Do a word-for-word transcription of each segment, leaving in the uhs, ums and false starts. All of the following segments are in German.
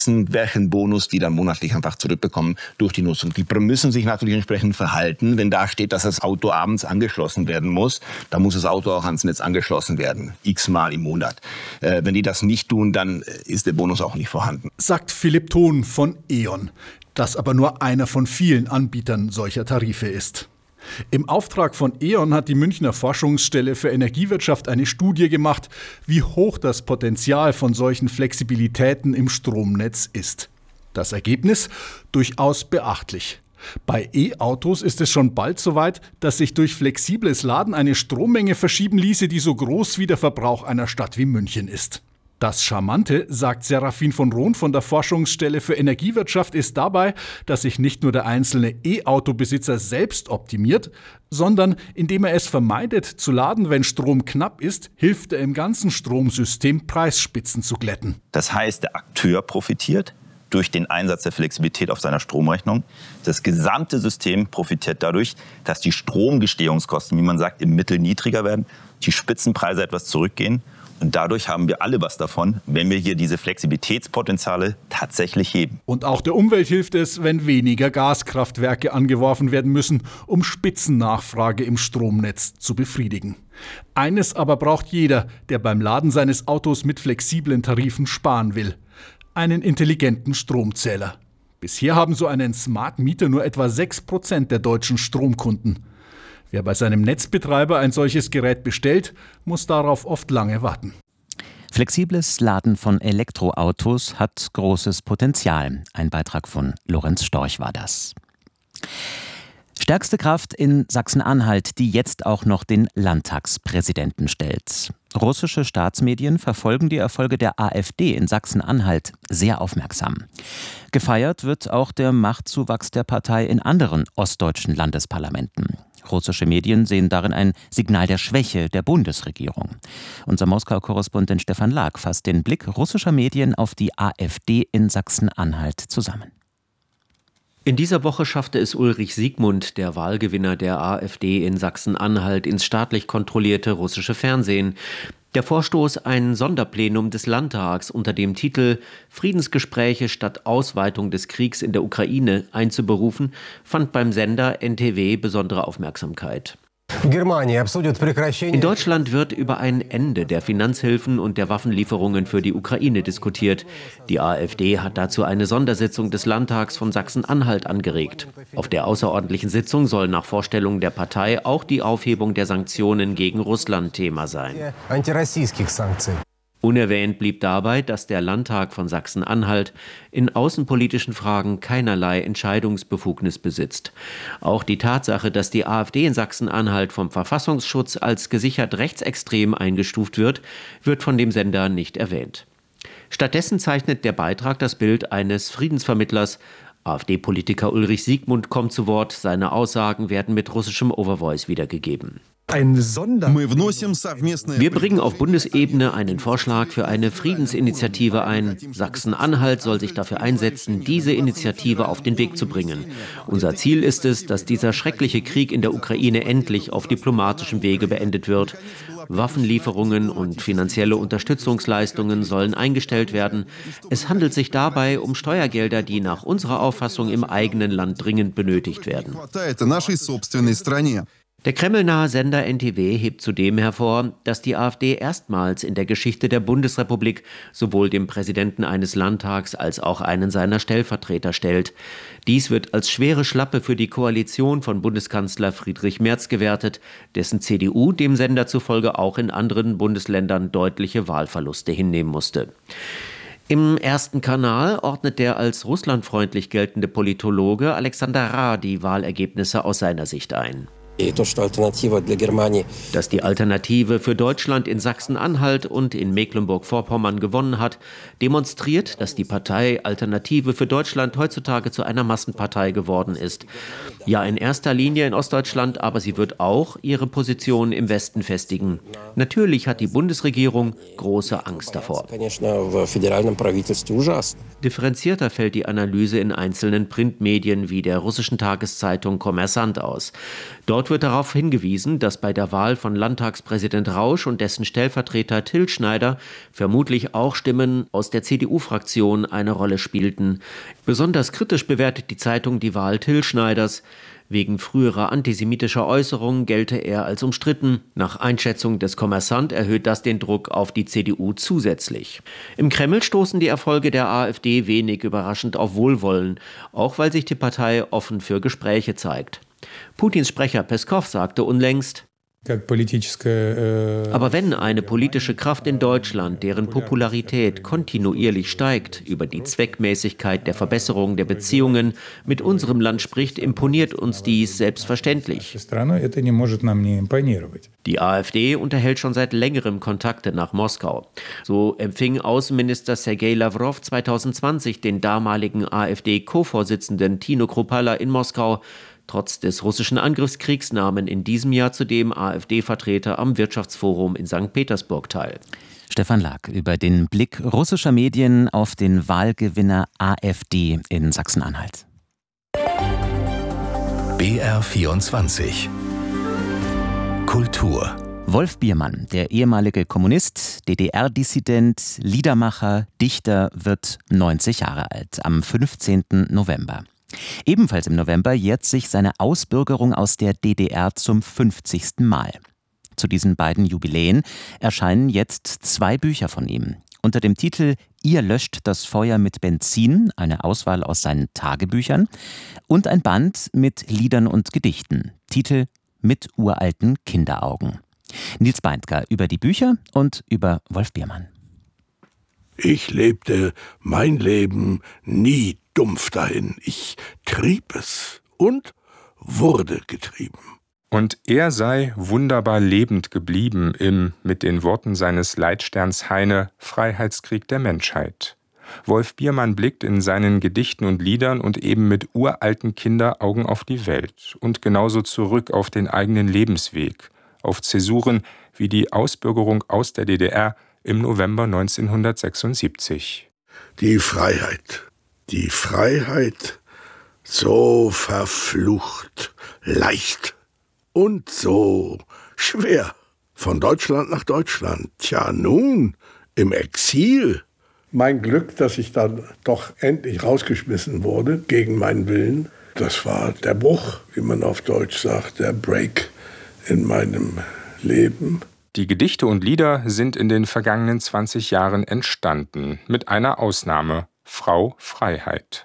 welchen Bonus die dann monatlich einfach zurückbekommen durch die Nutzung. Die müssen sich natürlich entsprechend verhalten. Wenn da steht, dass das Auto abends angeschlossen werden muss, dann muss das Auto auch ans Netz angeschlossen werden, x-mal im Monat. Äh, wenn die das nicht tun, dann ist der Bonus auch nicht vorhanden. Sagt Philipp Thon von E.ON, das aber nur einer von vielen Anbietern solcher Tarife ist. Im Auftrag von E.ON hat die Münchner Forschungsstelle für Energiewirtschaft eine Studie gemacht, wie hoch das Potenzial von solchen Flexibilitäten im Stromnetz ist. Das Ergebnis? Durchaus beachtlich. Bei E-Autos ist es schon bald so weit, dass sich durch flexibles Laden eine Strommenge verschieben ließe, die so groß wie der Verbrauch einer Stadt wie München ist. Das Charmante, sagt Serafin von Rohn von der Forschungsstelle für Energiewirtschaft, ist dabei, dass sich nicht nur der einzelne E-Auto-Besitzer selbst optimiert, sondern indem er es vermeidet zu laden, wenn Strom knapp ist, hilft er im ganzen Stromsystem, Preisspitzen zu glätten. Das heißt, der Akteur profitiert durch den Einsatz der Flexibilität auf seiner Stromrechnung. Das gesamte System profitiert dadurch, dass die Stromgestehungskosten, wie man sagt, im Mittel niedriger werden, die Spitzenpreise etwas zurückgehen. Und dadurch haben wir alle was davon, wenn wir hier diese Flexibilitätspotenziale tatsächlich heben. Und auch der Umwelt hilft es, wenn weniger Gaskraftwerke angeworfen werden müssen, um Spitzennachfrage im Stromnetz zu befriedigen. Eines aber braucht jeder, der beim Laden seines Autos mit flexiblen Tarifen sparen will: einen intelligenten Stromzähler. Bisher haben so einen Smart Meter nur etwa sechs Prozent der deutschen Stromkunden. Wer bei seinem Netzbetreiber ein solches Gerät bestellt, muss darauf oft lange warten. Flexibles Laden von Elektroautos hat großes Potenzial. Ein Beitrag von Lorenz Storch war das. Stärkste Kraft in Sachsen-Anhalt, die jetzt auch noch den Landtagspräsidenten stellt. Russische Staatsmedien verfolgen die Erfolge der AfD in Sachsen-Anhalt sehr aufmerksam. Gefeiert wird auch der Machtzuwachs der Partei in anderen ostdeutschen Landesparlamenten. Russische Medien sehen darin ein Signal der Schwäche der Bundesregierung. Unser Moskau-Korrespondent Stefan Lag fasst den Blick russischer Medien auf die AfD in Sachsen-Anhalt zusammen. In dieser Woche schaffte es Ulrich Siegmund, der Wahlgewinner der AfD in Sachsen-Anhalt, ins staatlich kontrollierte russische Fernsehen. Der Vorstoß, ein Sonderplenum des Landtags unter dem Titel »Friedensgespräche statt Ausweitung des Kriegs in der Ukraine« einzuberufen, fand beim Sender N T W besondere Aufmerksamkeit. In Deutschland wird über ein Ende der Finanzhilfen und der Waffenlieferungen für die Ukraine diskutiert. Die AfD hat dazu eine Sondersitzung des Landtags von Sachsen-Anhalt angeregt. Auf der außerordentlichen Sitzung soll nach Vorstellung der Partei auch die Aufhebung der Sanktionen gegen Russland Thema sein. Unerwähnt blieb dabei, dass der Landtag von Sachsen-Anhalt in außenpolitischen Fragen keinerlei Entscheidungsbefugnis besitzt. Auch die Tatsache, dass die AfD in Sachsen-Anhalt vom Verfassungsschutz als gesichert rechtsextrem eingestuft wird, wird von dem Sender nicht erwähnt. Stattdessen zeichnet der Beitrag das Bild eines Friedensvermittlers. AfD-Politiker Ulrich Siegmund kommt zu Wort, seine Aussagen werden mit russischem Overvoice wiedergegeben. Wir bringen auf Bundesebene einen Vorschlag für eine Friedensinitiative ein. Sachsen-Anhalt soll sich dafür einsetzen, diese Initiative auf den Weg zu bringen. Unser Ziel ist es, dass dieser schreckliche Krieg in der Ukraine endlich auf diplomatischem Wege beendet wird. Waffenlieferungen und finanzielle Unterstützungsleistungen sollen eingestellt werden. Es handelt sich dabei um Steuergelder, die nach unserer Auffassung im eigenen Land dringend benötigt werden. Der kremlnahe Sender N T W hebt zudem hervor, dass die AfD erstmals in der Geschichte der Bundesrepublik sowohl den Präsidenten eines Landtags als auch einen seiner Stellvertreter stellt. Dies wird als schwere Schlappe für die Koalition von Bundeskanzler Friedrich Merz gewertet, dessen C D U dem Sender zufolge auch in anderen Bundesländern deutliche Wahlverluste hinnehmen musste. Im ersten Kanal ordnet der als russlandfreundlich geltende Politologe Alexander Ra die Wahlergebnisse aus seiner Sicht ein. Dass die Alternative für Deutschland in Sachsen-Anhalt und in Mecklenburg-Vorpommern gewonnen hat, demonstriert, dass die Partei Alternative für Deutschland heutzutage zu einer Massenpartei geworden ist. Ja, in erster Linie in Ostdeutschland, aber sie wird auch ihre Position im Westen festigen. Natürlich hat die Bundesregierung große Angst davor. Differenzierter fällt die Analyse in einzelnen Printmedien wie der russischen Tageszeitung Kommersant aus. Dort wird darauf hingewiesen, dass bei der Wahl von Landtagspräsident Rausch und dessen Stellvertreter Till Schneider vermutlich auch Stimmen aus der C D U-Fraktion eine Rolle spielten. Besonders kritisch bewertet die Zeitung die Wahl Till Schneiders. Wegen früherer antisemitischer Äußerungen gelte er als umstritten. Nach Einschätzung des Kommersant erhöht das den Druck auf die C D U zusätzlich. Im Kreml stoßen die Erfolge der AfD wenig überraschend auf Wohlwollen, auch weil sich die Partei offen für Gespräche zeigt. Putins Sprecher Peskow sagte unlängst: Aber wenn eine politische Kraft in Deutschland, deren Popularität kontinuierlich steigt, über die Zweckmäßigkeit der Verbesserung der Beziehungen mit unserem Land spricht, imponiert uns dies selbstverständlich. Die AfD unterhält schon seit längerem Kontakte nach Moskau. So empfing Außenminister Sergei Lawrow zweitausendzwanzig den damaligen AfD-Co-Vorsitzenden Tino Kruppalla in Moskau. Trotz des russischen Angriffskriegs nahmen in diesem Jahr zudem AfD-Vertreter am Wirtschaftsforum in Sankt Petersburg teil. Stefan Lag über den Blick russischer Medien auf den Wahlgewinner AfD in Sachsen-Anhalt. B R vierundzwanzig Kultur. Wolf Biermann, der ehemalige Kommunist, D D R-Dissident, Liedermacher, Dichter, wird neunzig Jahre alt, am fünfzehnten November. Ebenfalls im November jährt sich seine Ausbürgerung aus der D D R zum fünfzigsten Mal. Zu diesen beiden Jubiläen erscheinen jetzt zwei Bücher von ihm. Unter dem Titel »Ihr löscht das Feuer mit Benzin«, eine Auswahl aus seinen Tagebüchern, und ein Band mit Liedern und Gedichten, Titel »Mit uralten Kinderaugen«. Nils Beindker über die Bücher und über Wolf Biermann. Ich lebte mein Leben nie dumpf dahin. Ich trieb es und wurde getrieben. Und er sei wunderbar lebend geblieben im, mit den Worten seines Leitsterns Heine, Freiheitskrieg der Menschheit. Wolf Biermann blickt in seinen Gedichten und Liedern und eben mit uralten Kinderaugen auf die Welt und genauso zurück auf den eigenen Lebensweg, auf Zäsuren wie die Ausbürgerung aus der D D R im November neunzehnhundertsechsundsiebzig. Die Freiheit. Die Freiheit, so verflucht leicht und so schwer. Von Deutschland nach Deutschland. Tja, nun, im Exil. Mein Glück, dass ich dann doch endlich rausgeschmissen wurde, gegen meinen Willen. Das war der Bruch, wie man auf Deutsch sagt, der Break in meinem Leben. Die Gedichte und Lieder sind in den vergangenen zwanzig Jahren entstanden, mit einer Ausnahme: Frau Freiheit.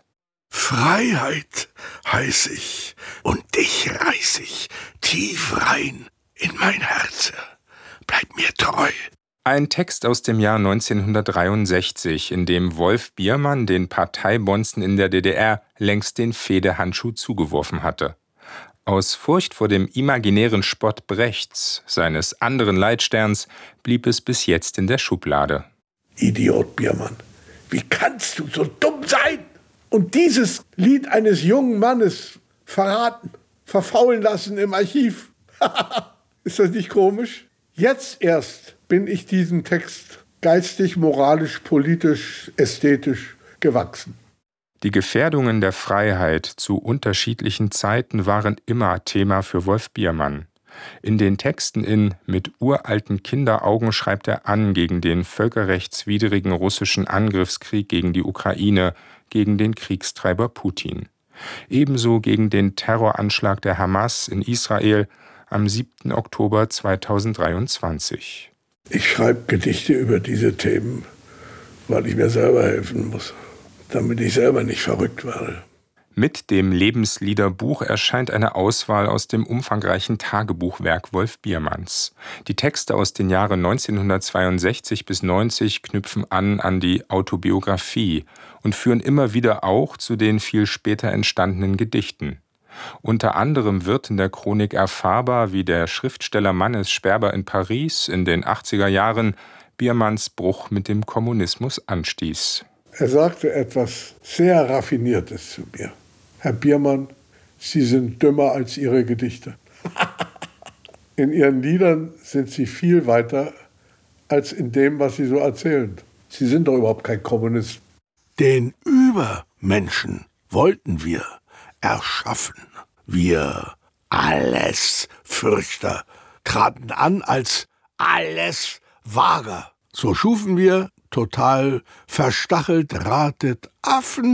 Freiheit heiß ich, und dich reiß ich tief rein in mein Herz. Bleib mir treu. Ein Text aus dem Jahr neunzehnhundertdreiundsechzig, in dem Wolf Biermann den Parteibonzen in der D D R längst den Fehdehandschuh zugeworfen hatte. Aus Furcht vor dem imaginären Spott Brechts, seines anderen Leitsterns, blieb es bis jetzt in der Schublade. Idiot Biermann, wie kannst du so dumm sein und dieses Lied eines jungen Mannes verraten, verfaulen lassen im Archiv? Ist das nicht komisch? Jetzt erst bin ich diesem Text geistig, moralisch, politisch, ästhetisch gewachsen. Die Gefährdungen der Freiheit zu unterschiedlichen Zeiten waren immer Thema für Wolf Biermann. In den Texten in »Mit uralten Kinderaugen« schreibt er an gegen den völkerrechtswidrigen russischen Angriffskrieg gegen die Ukraine, gegen den Kriegstreiber Putin. Ebenso gegen den Terroranschlag der Hamas in Israel am siebten Oktober zweitausenddreiundzwanzig. Ich schreibe Gedichte über diese Themen, weil ich mir selber helfen muss, damit ich selber nicht verrückt werde. Mit dem Lebensliederbuch erscheint eine Auswahl aus dem umfangreichen Tagebuchwerk Wolf Biermanns. Die Texte aus den Jahren neunzehnhundertzweiundsechzig bis neunzig knüpfen an an die Autobiografie und führen immer wieder auch zu den viel später entstandenen Gedichten. Unter anderem wird in der Chronik erfahrbar, wie der Schriftsteller Mannes Sperber in Paris in den achtziger Jahren Biermanns Bruch mit dem Kommunismus anstieß. Er sagte etwas sehr Raffiniertes zu mir. Herr Biermann, Sie sind dümmer als Ihre Gedichte. In Ihren Liedern sind Sie viel weiter als in dem, was Sie so erzählen. Sie sind doch überhaupt kein Kommunist. Den Übermenschen wollten wir erschaffen. Wir Allesfürchter, traten an als Alleswager. So schufen wir, total verstachelt ratet, Affen